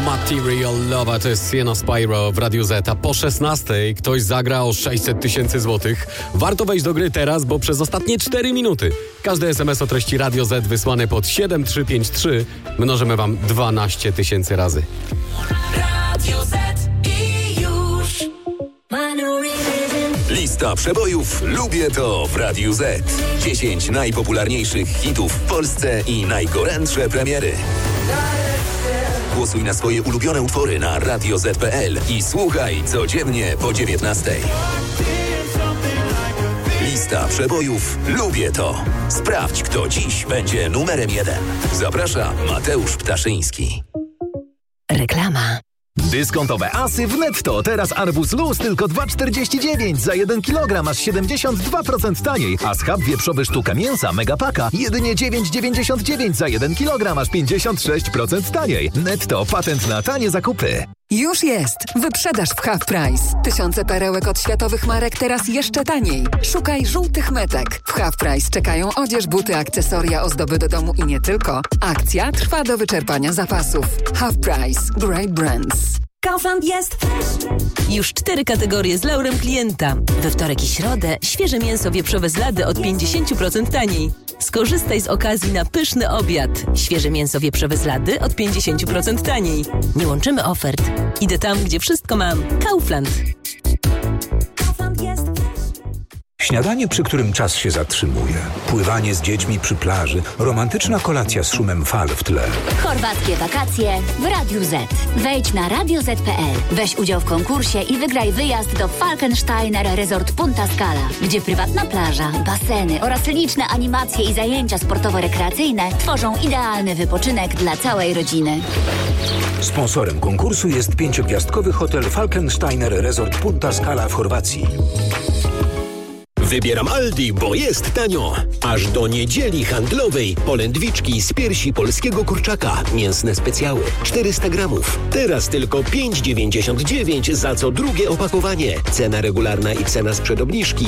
Material Love, to jest Sienna Spyro w Radiu Z, a po 16 ktoś zagra o 600 000 złotych. Warto wejść do gry teraz, bo przez ostatnie 4 minuty każdy SMS o treści Radio Z wysłany pod 7353 mnożymy wam 12 000 razy. Radio Z i już. Lista przebojów Lubię to w Radiu Z. 10 najpopularniejszych hitów w Polsce i najgorętsze premiery. Głosuj na swoje ulubione utwory na radioz.pl i słuchaj codziennie po 19. Lista przebojów Lubię to. Sprawdź, kto dziś będzie numerem 1. Zaprasza Mateusz Ptaszyński. Reklama. Dyskontowe asy w Netto. Teraz arbuz luz tylko 2,49 za 1 kg, aż 72% taniej. A schab wieprzowy sztuka mięsa Megapaka jedynie 9,99 za 1 kg, aż 56% taniej. Netto, patent na tanie zakupy. Już jest! Wyprzedaż w Half Price. Tysiące perełek od światowych marek teraz jeszcze taniej. Szukaj żółtych metek. W Half Price czekają odzież, buty, akcesoria, ozdoby do domu i nie tylko. Akcja trwa do wyczerpania zapasów. Half Price. Great brands. Kaufland jest już 4 kategorie z laurem klienta. We wtorek i środę świeże mięso wieprzowe z Lady od 50% taniej. Skorzystaj z okazji na pyszny obiad. Świeże mięso wieprzowe z Lady od 50% taniej. Nie łączymy ofert. Idę tam, gdzie wszystko mam. Kaufland. Kaufland jest. Śniadanie, przy którym czas się zatrzymuje. Pływanie z dziećmi przy plaży. Romantyczna kolacja z szumem fal w tle. Chorwackie wakacje w Radiu Z. Wejdź na radioz.pl. Weź udział w konkursie i wygraj wyjazd do Falkensteiner Resort Punta Scala, gdzie prywatna plaża, baseny oraz liczne animacje i zajęcia sportowo-rekreacyjne tworzą idealny wypoczynek dla całej rodziny. Sponsorem konkursu jest 5-gwiazdkowy hotel Falkensteiner Resort Punta Scala w Chorwacji. Wybieram Aldi, bo jest tanio. Aż do niedzieli handlowej polędwiczki z piersi polskiego kurczaka. Mięsne specjały 400 gramów. Teraz tylko 5,99 za co drugie opakowanie. Cena regularna i cena sprzed obniżki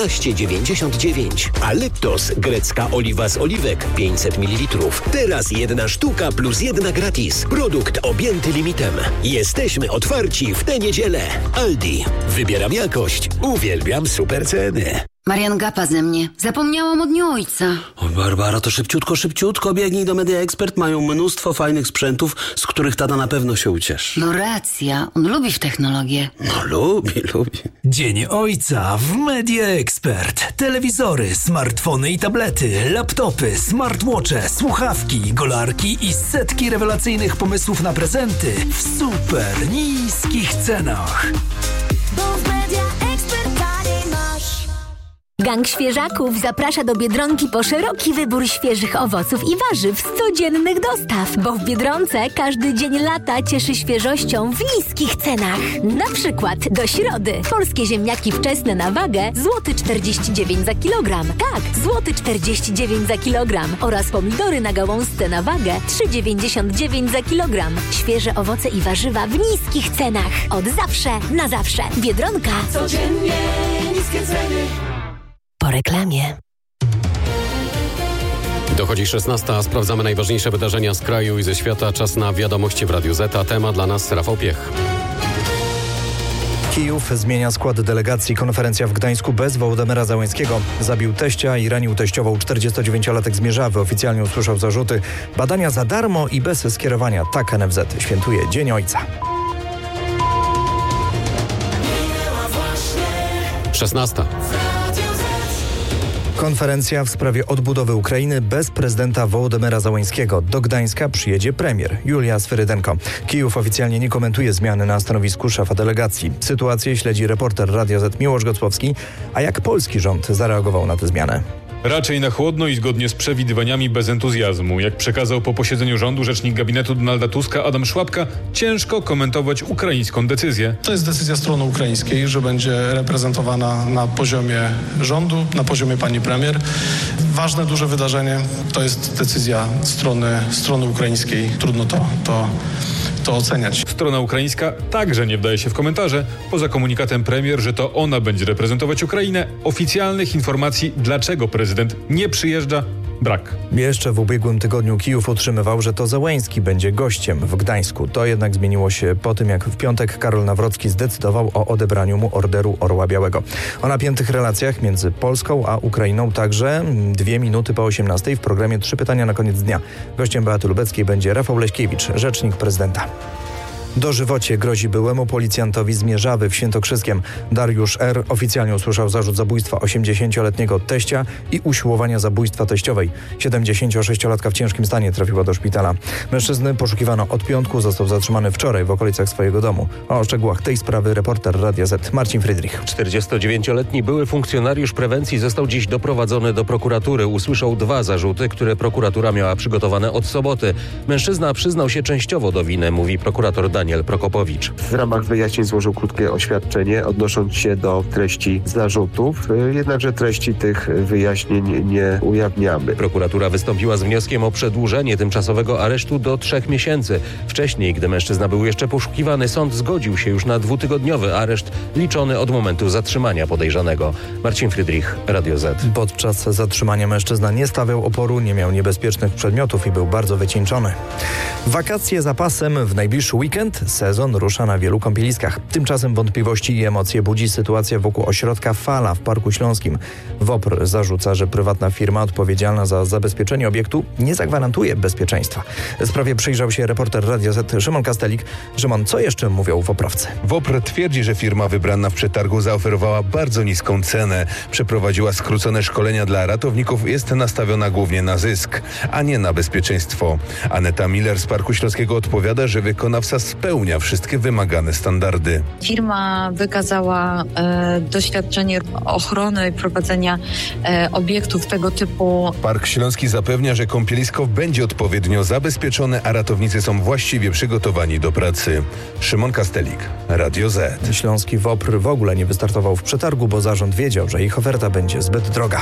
11,99. A Lettos grecka oliwa z oliwek 500 ml. Teraz 1 sztuka plus 1 gratis. Produkt objęty limitem. Jesteśmy otwarci w tę niedzielę. Aldi. Wybieram jakość. Uwielbiam super ceny. Marian, gapa ze mnie. Zapomniałam o Dniu Ojca. Oj, Barbara, to szybciutko biegnij do Media Expert. Mają mnóstwo fajnych sprzętów, z których tata na pewno się ucieszy. No racja, on lubi w technologię. No lubi. Dzień Ojca w Media Expert. Telewizory, smartfony i tablety, laptopy, smartwatche, słuchawki, golarki i setki rewelacyjnych pomysłów na prezenty w super niskich cenach. Bo w Media Expert taniej masz. Gang Świeżaków zaprasza do Biedronki po szeroki wybór świeżych owoców i warzyw z codziennych dostaw, bo w Biedronce każdy dzień lata cieszy świeżością w niskich cenach. Na przykład do środy polskie ziemniaki wczesne na wagę złoty 49 za kilogram. Tak, złoty 49 za kilogram oraz pomidory na gałązce na wagę 3,99 za kilogram. Świeże owoce i warzywa w niskich cenach. Od zawsze na zawsze. Biedronka. Codziennie niskie ceny. Po reklamie. Dochodzi 16, sprawdzamy najważniejsze wydarzenia z kraju i ze świata. Czas na wiadomości w Radiu Z, a temat dla nas Rafał Piech. Kijów zmienia skład delegacji. Konferencja w Gdańsku bez Wołodymyra Zełenskiego. Zabił teścia i ranił teściową. 49-latek z Mierzawy oficjalnie usłyszał zarzuty. Badania za darmo i bez skierowania. Tak NFZ świętuje Dzień Ojca. 16. Konferencja w sprawie odbudowy Ukrainy bez prezydenta Wołodymyra Zełenskiego. Do Gdańska przyjedzie premier Julia Swyrydenko. Kijów oficjalnie nie komentuje zmiany na stanowisku szefa delegacji. Sytuację śledzi reporter Radia Z Miłosz Gocłowski. A jak polski rząd zareagował na tę zmianę? Raczej na chłodno i zgodnie z przewidywaniami bez entuzjazmu. Jak przekazał po posiedzeniu rządu rzecznik gabinetu Donalda Tuska Adam Szłapka, ciężko komentować ukraińską decyzję. To jest decyzja strony ukraińskiej, że będzie reprezentowana na poziomie rządu, na poziomie pani premier. Ważne, duże wydarzenie to jest decyzja strony ukraińskiej. Trudno to oceniać. Strona ukraińska także nie wdaje się w komentarze. Poza komunikatem premier, że to ona będzie reprezentować Ukrainę, oficjalnych informacji, dlaczego prezydent nie przyjeżdża, brak. Jeszcze w ubiegłym tygodniu Kijów utrzymywał, że to Zełenski będzie gościem w Gdańsku. To jednak zmieniło się po tym, jak w piątek Karol Nawrocki zdecydował o odebraniu mu Orderu Orła Białego. O napiętych relacjach między Polską a Ukrainą także 2 minuty po 18 w programie 3 pytania na koniec dnia. Gościem Beaty Lubeckiej będzie Rafał Leśkiewicz, rzecznik prezydenta. Dożywocie grozi byłemu policjantowi z Mierzawy w Świętokrzyskiem. Dariusz R. oficjalnie usłyszał zarzut zabójstwa 80-letniego teścia i usiłowania zabójstwa teściowej. 76-latka w ciężkim stanie trafiła do szpitala. Mężczyzny poszukiwano od piątku, został zatrzymany wczoraj w okolicach swojego domu. O szczegółach tej sprawy reporter Radia Z Marcin Friedrich. 49-letni były funkcjonariusz prewencji został dziś doprowadzony do prokuratury. Usłyszał 2 zarzuty, które prokuratura miała przygotowane od soboty. Mężczyzna przyznał się częściowo do winy, mówi prokurator Daniel Prokopowicz. W ramach wyjaśnień złożył krótkie oświadczenie odnosząc się do treści zarzutów, jednakże treści tych wyjaśnień nie ujawniamy. Prokuratura wystąpiła z wnioskiem o przedłużenie tymczasowego aresztu do 3 miesięcy. Wcześniej, gdy mężczyzna był jeszcze poszukiwany, sąd zgodził się już na 2-tygodniowy areszt liczony od momentu zatrzymania podejrzanego. Marcin Friedrich, Radio Z. Podczas zatrzymania mężczyzna nie stawiał oporu, nie miał niebezpiecznych przedmiotów i był bardzo wycieńczony. Wakacje za pasem w najbliższy weekend. Sezon rusza na wielu kąpieliskach. Tymczasem wątpliwości i emocje budzi sytuacja wokół ośrodka Fala w Parku Śląskim. WOPR zarzuca, że prywatna firma odpowiedzialna za zabezpieczenie obiektu nie zagwarantuje bezpieczeństwa. Sprawie przyjrzał się reporter Radia Z Szymon Kastelik. Szymon, co jeszcze mówią WOPR-owcy? WOPR twierdzi, że firma wybrana w przetargu zaoferowała bardzo niską cenę. Przeprowadziła skrócone szkolenia dla ratowników, jest nastawiona głównie na zysk, a nie na bezpieczeństwo. Aneta Miller z Parku Śląskiego odpowiada, że wykonawca spełnia wszystkie wymagane standardy. Firma wykazała doświadczenie ochrony i prowadzenia obiektów tego typu. Park Śląski zapewnia, że kąpielisko będzie odpowiednio zabezpieczone, a ratownicy są właściwie przygotowani do pracy. Szymon Kastelik, Radio Z. Śląski WOPR w ogóle nie wystartował w przetargu, bo zarząd wiedział, że ich oferta będzie zbyt droga.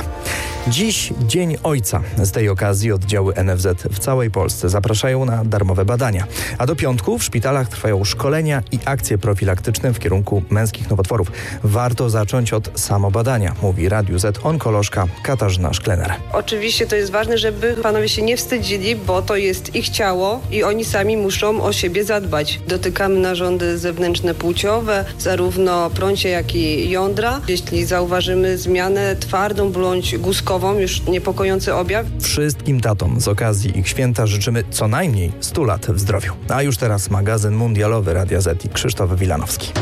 Dziś Dzień Ojca. Z tej okazji oddziały NFZ w całej Polsce zapraszają na darmowe badania. A do piątku w szpitalach trwają szkolenia i akcje profilaktyczne w kierunku męskich nowotworów. Warto zacząć od samobadania, mówi Radiu Z onkolożka Katarzyna Szklener. Oczywiście to jest ważne, żeby panowie się nie wstydzili, bo to jest ich ciało i oni sami muszą o siebie zadbać. Dotykamy narządy zewnętrzne płciowe, zarówno prącie, jak i jądra. Jeśli zauważymy zmianę twardą bądź guzkową, już niepokojący objaw. Wszystkim tatom z okazji ich święta życzymy co najmniej 100 lat w zdrowiu. A już teraz magazyn mundialowy Radia Z i Krzysztof Wilanowski.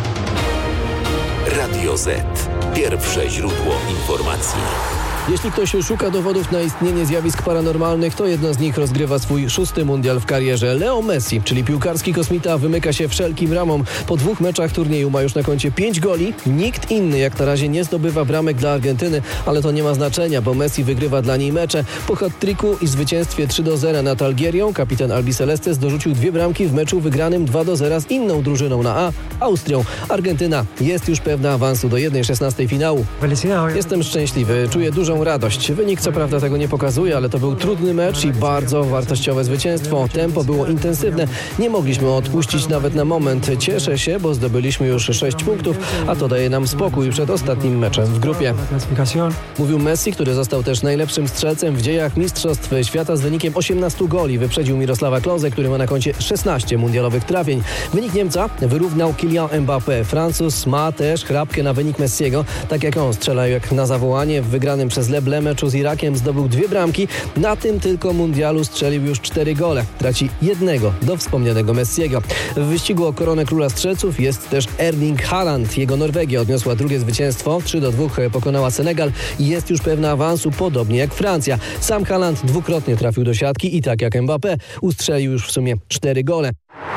Radio Z. Pierwsze źródło informacji. Jeśli ktoś szuka dowodów na istnienie zjawisk paranormalnych, to jedna z nich rozgrywa swój 6. mundial w karierze. Leo Messi, czyli piłkarski kosmita, wymyka się wszelkim ramom. Po 2 meczach turnieju ma już na koncie 5 goli. Nikt inny jak na razie nie zdobywa bramek dla Argentyny, ale to nie ma znaczenia, bo Messi wygrywa dla niej mecze. Po hat-tricku i zwycięstwie 3-0 nad Algierią kapitan Albicelestes dorzucił 2 bramki w meczu wygranym 2-0 z inną drużyną na A, Austrią. Argentyna jest już pewna awansu do 1/16 finału. Jestem szczęśliwy, czuję dużą radość. Wynik co prawda tego nie pokazuje, ale to był trudny mecz i bardzo wartościowe zwycięstwo. Tempo było intensywne. Nie mogliśmy odpuścić nawet na moment. Cieszę się, bo zdobyliśmy już 6 punktów, a to daje nam spokój przed ostatnim meczem w grupie. Mówił Messi, który został też najlepszym strzelcem w dziejach Mistrzostw Świata z wynikiem 18 goli. Wyprzedził Mirosława Klose, który ma na koncie 16 mundialowych trafień. Wynik Niemca wyrównał Kylian Mbappé. Francuz ma też chrapkę na wynik Messiego, tak jak on strzelał jak na zawołanie w wygranym przez Leble meczu z Irakiem zdobył 2 bramki. Na tym tylko mundialu strzelił już 4 gole. Traci 1 do wspomnianego Messiego. W wyścigu o koronę króla strzelców jest też Erling Haaland. Jego Norwegia odniosła drugie zwycięstwo. 3-2 pokonała Senegal i jest już pewna awansu, podobnie jak Francja. Sam Haaland 2-krotnie trafił do siatki i tak jak Mbappé ustrzelił już w sumie 4 gole.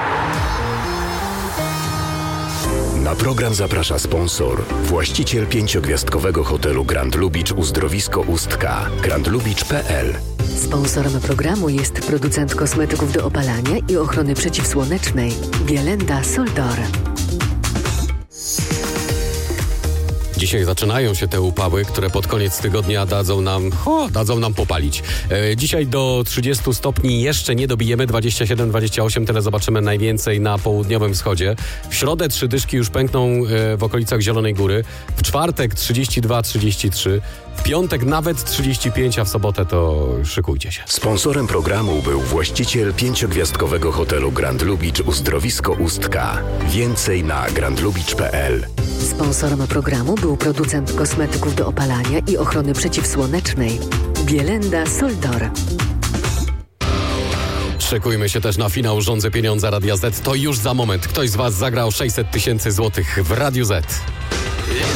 Na program zaprasza sponsor, właściciel 5-gwiazdkowego hotelu Grand Lubicz Uzdrowisko Ustka, grandlubicz.pl. Sponsorem programu jest producent kosmetyków do opalania i ochrony przeciwsłonecznej Bielenda Soldor. Dzisiaj zaczynają się te upały, które pod koniec tygodnia dadzą nam popalić. Dzisiaj do 30 stopni jeszcze nie dobijemy, 27-28, tyle zobaczymy najwięcej na południowym wschodzie. W środę 3 dyszki już pękną w okolicach Zielonej Góry. W czwartek 32-33. W piątek nawet 35, a w sobotę to szykujcie się. Sponsorem programu był właściciel 5-gwiazdkowego hotelu Grand Lubicz Uzdrowisko Ustka. Więcej na grandlubicz.pl. Sponsorem programu był producent kosmetyków do opalania i ochrony przeciwsłonecznej Bielenda Soldor. Szykujmy się też na finał Rządzę Pieniądze Radia Z. To już za moment. Ktoś z Was zagrał 600 000 złotych w Radiu Z.